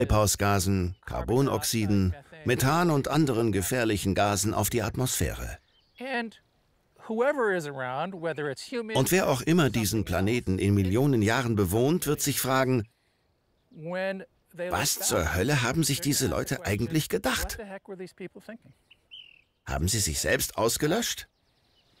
Treibhausgasen, Carbonoxiden, Methan und anderen gefährlichen Gasen auf die Atmosphäre. Und wer auch immer diesen Planeten in Millionen Jahren bewohnt, wird sich fragen, was zur Hölle haben sich diese Leute eigentlich gedacht? Haben sie sich selbst ausgelöscht?